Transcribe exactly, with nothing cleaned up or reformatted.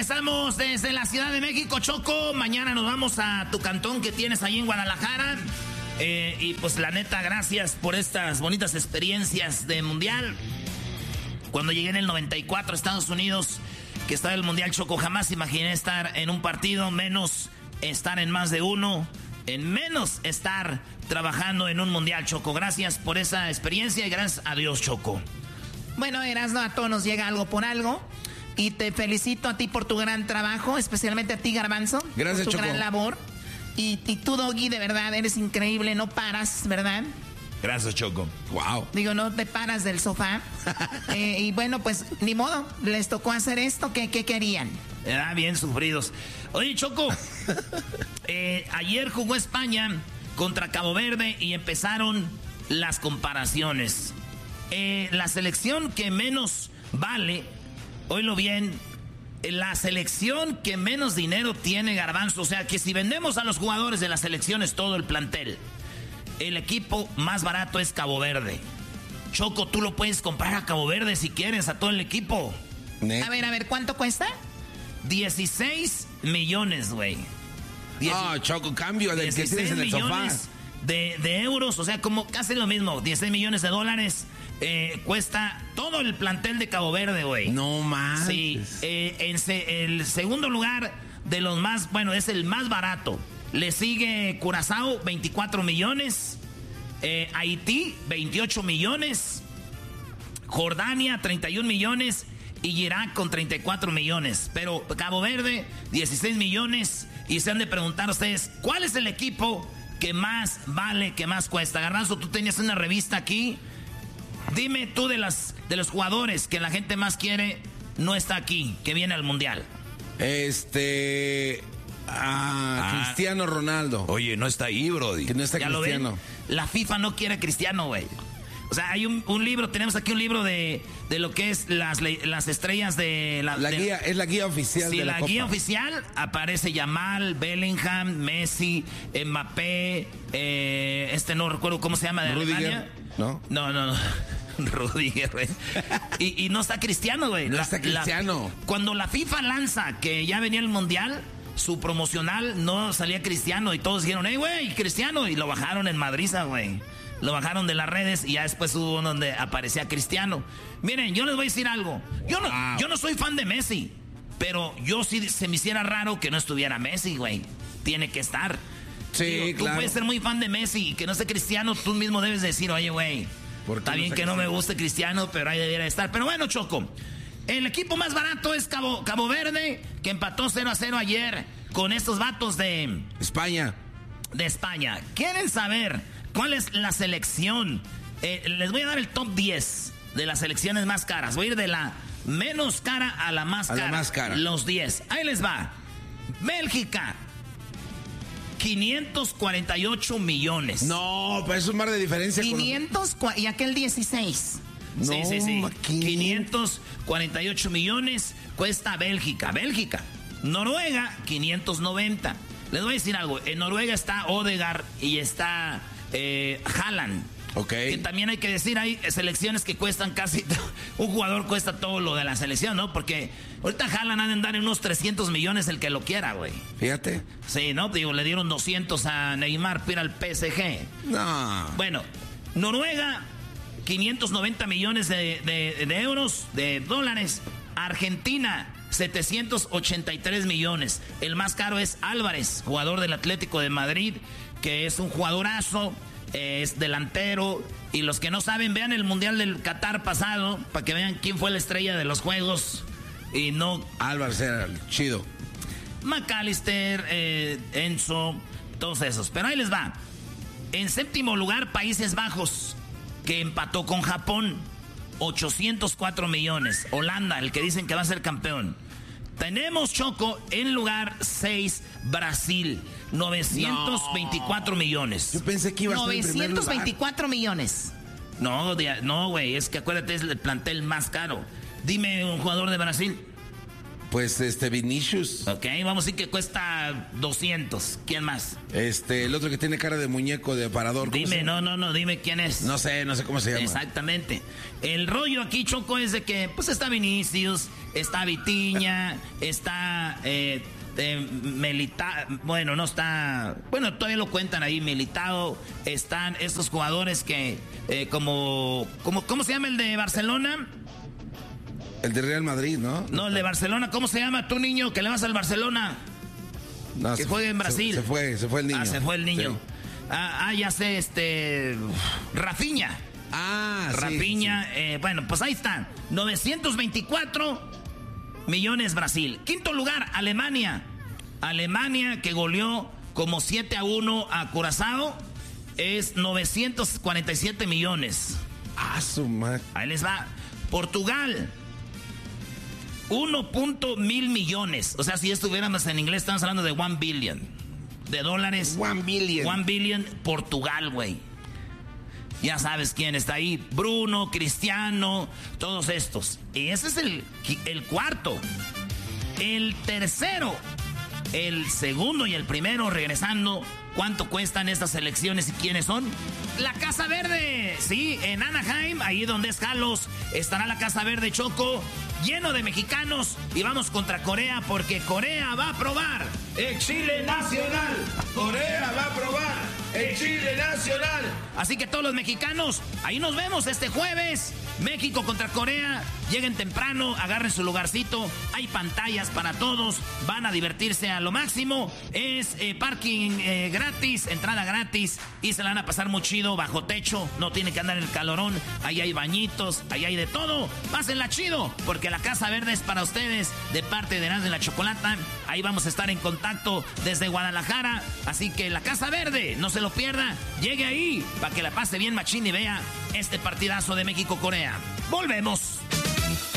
regresamos desde la Ciudad de México, Choco. Mañana nos vamos a tu cantón que tienes ahí en Guadalajara. Eh, y pues la neta, gracias por estas bonitas experiencias de Mundial. Cuando llegué en el noventa y cuatro a Estados Unidos, que estaba el Mundial, Choco, jamás imaginé estar en un partido, menos estar en más de uno, en menos estar trabajando en un Mundial, Choco. Gracias por esa experiencia y gracias a Dios, Choco. Bueno, Erasno, a todos nos llega algo por algo. Y te felicito a ti por tu gran trabajo, especialmente a ti, Garbanzo. Gracias, por tu Choco. gran labor. Y, y tú, Doggy, de verdad, eres increíble, no paras, ¿verdad? Gracias, Choco. Wow. Digo, no te paras del sofá. eh, y bueno, pues, ni modo, les tocó hacer esto. ¿Qué, qué querían? Ah, bien sufridos. Oye, Choco, eh, ayer jugó España contra Cabo Verde y empezaron las comparaciones. Eh, la selección que menos vale, oílo bien, la selección que menos dinero tiene, Garbanzo. O sea, que si vendemos a los jugadores de las selecciones todo el plantel, el equipo más barato es Cabo Verde. Choco, tú lo puedes comprar a Cabo Verde si quieres, a todo el equipo. ¿Net? A ver, a ver, ¿cuánto cuesta? dieciséis millones, güey. Ah, oh, Choco, cambio del que tienes en el sofá. De, de euros, o sea, como casi lo mismo. dieciséis millones de dólares eh, cuesta todo el plantel de Cabo Verde, güey. No más. Sí, eh, en se, el segundo lugar de los más, bueno, es el más barato. Le sigue Curazao, veinticuatro millones. Eh, Haití, veintiocho millones. Jordania, treinta y un millones. Y Irak con treinta y cuatro millones. Pero Cabo Verde, dieciséis millones. Y se han de preguntar ustedes, ¿cuál es el equipo que más vale, que más cuesta? Garbanzo, tú tenías una revista aquí. Dime tú de las de los jugadores que la gente más quiere, no está aquí, que viene al Mundial. Este... Ah, ah, Cristiano Ronaldo. Oye, no está ahí, brody. Que no está ¿Ya Cristiano. Lo ven? La FIFA no quiere a Cristiano, güey. O sea, hay un, un libro, tenemos aquí un libro de, de lo que es las, las estrellas de... La, la de, guía, es la guía oficial sí, de la, la Copa. guía oficial aparece Yamal, Bellingham, Messi, Mbappé, eh, este no recuerdo cómo se llama de Rudiger, Alemania. ¿no? No, no, no. Rudiger, güey. Y, y no está Cristiano, güey. No la, está Cristiano. La, cuando la FIFA lanza que ya venía el Mundial, su promocional no salía Cristiano y todos dijeron, hey, güey, Cristiano. Y lo bajaron en Madriza, güey. Lo bajaron de las redes y ya después hubo uno donde aparecía Cristiano. Miren, yo les voy a decir algo. Yo no, wow. yo no soy fan de Messi, pero yo sí se me hiciera raro que no estuviera Messi, güey. Tiene que estar. Sí, Digo, claro. Tú puedes ser muy fan de Messi y que no esté Cristiano, tú mismo debes decir, oye, güey, está bien no que no me guste Cristiano, pero ahí debiera estar. Pero bueno, Choco, el equipo más barato es Cabo, Cabo Verde, que empató cero a cero ayer con estos vatos de... España. De España. ¿Quieren saber cuál es la selección? Eh, les voy a dar el top diez de las selecciones más caras. Voy a ir de la menos cara a la más a cara. La más cara. Los diez. Ahí les va. Bélgica. quinientos cuarenta y ocho millones. No, pero es un mar de diferencia. quinientos con... y aquel dieciséis. No, sí, sí, sí. quinientos cuarenta y ocho millones cuesta Bélgica. Bélgica. Noruega, quinientos noventa. Les voy a decir algo. En Noruega está Odegaard y está eh, Haaland. Ok. Que también hay que decir, hay selecciones que cuestan casi... Un jugador cuesta todo lo de la selección, ¿no? Porque ahorita Haaland ha de andar en unos trescientos millones el que lo quiera, güey. Fíjate. Sí, ¿no? Digo, le dieron doscientos a Neymar para ir al P S G. No. Bueno, Noruega, quinientos noventa millones de, de, de euros, de dólares. Argentina, setecientos ochenta y tres millones. El más caro es Álvarez, jugador del Atlético de Madrid, que es un jugadorazo, es delantero. Y los que no saben, vean el Mundial del Qatar pasado, para que vean quién fue la estrella de los juegos. Y no... Álvarez era el chido. McAllister, eh, Enzo, todos esos. Pero ahí les va. En séptimo lugar, Países Bajos, que empató con Japón, ochocientos cuatro millones. Holanda, el que dicen que va a ser campeón. Tenemos, Choco, en lugar seis, Brasil, novecientos veinticuatro no. millones. Yo pensé que iba a estar en primer lugar. novecientos veinticuatro millones. No, no, güey, es que acuérdate, es el plantel más caro. Dime un jugador de Brasil. Pues este Vinicius. Ok, vamos a decir que cuesta doscientos. ¿Quién más? Este, el otro que tiene cara de muñeco de parador. Dime, no, no, no, dime quién es. No sé, no sé cómo se llama. Exactamente. El rollo aquí, Choco, es de que pues está Vinicius, está Vitinha, está eh, eh, Militao, bueno, no está, bueno, todavía lo cuentan ahí, Militao, están estos jugadores que eh, como, como, ¿cómo se llama el de Barcelona? El de Real Madrid, ¿no? No, el de Barcelona, ¿cómo se llama tú, niño, que le vas al Barcelona? No, que se, juegue en Brasil. Se, se fue, se fue el niño. Ah, se fue el niño. Sí. Ah, ah, ya sé, este, Rafinha. Ah, Rafinha, sí, sí. Eh, bueno, pues ahí están. novecientos veinticuatro millones Brasil. Quinto lugar, Alemania. Alemania que goleó como siete a uno a Curazao. Es novecientos cuarenta y siete millones. Ah, su madre. Ahí les va. Portugal. uno punto mil millones. O sea, si estuviéramos en inglés, estamos hablando de one billion. De dólares. One billion. One billion. Portugal, güey. Ya sabes quién está ahí. Bruno, Cristiano, todos estos. Y ese es el, el cuarto. El tercero. El segundo y el primero regresando. ¿Cuánto cuestan estas elecciones y quiénes son? La Casa Verde. Sí, en Anaheim, ahí donde es Carlos, estará la Casa Verde, Choco, lleno de mexicanos. Y vamos contra Corea porque Corea va a probar el Chile Nacional. Corea va a probar el Chile Nacional. Así que todos los mexicanos, ahí nos vemos este jueves. México contra Corea. Lleguen temprano, agarren su lugarcito. Hay pantallas para todos. Van a divertirse a lo máximo. Es eh, parking eh, gratis, entrada gratis. Y se la van a pasar muy chido bajo techo. No tiene que andar en el calorón. Ahí hay bañitos, ahí hay de todo. Pásenla chido, porque la Casa Verde es para ustedes. De parte de Erasmo y la Chocolata. Ahí vamos a estar en contacto desde Guadalajara. Así que la Casa Verde, no se lo pierda. Llegue ahí para que la pase bien machín y vea este partidazo de México-Corea. ¡Volvemos!